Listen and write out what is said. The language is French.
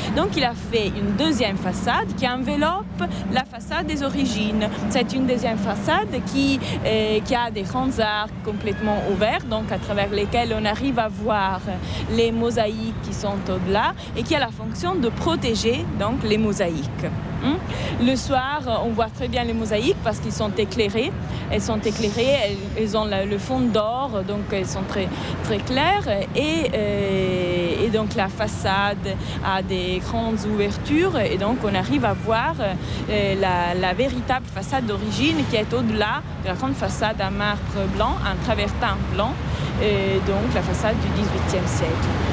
Donc il a fait une deuxième façade qui enveloppe la façade des origines. C'est une deuxième façade qui a des grands arcs complètement ouverts, donc à travers lesquels on arrive à voir les mosaïques qui sont au-delà et qui a la fonction de protéger donc les mosaïques. Le soir, on voit très bien les mosaïques parce qu'ils sont éclairés. Elles sont éclairées, elles ont le fond d'or, donc elles sont très, très claires. Et donc la façade a des grandes ouvertures et donc on arrive à voir la véritable façade d'origine qui est au-delà de la grande façade à marbre blanc, un travertin blanc, donc la façade du XVIIIe siècle.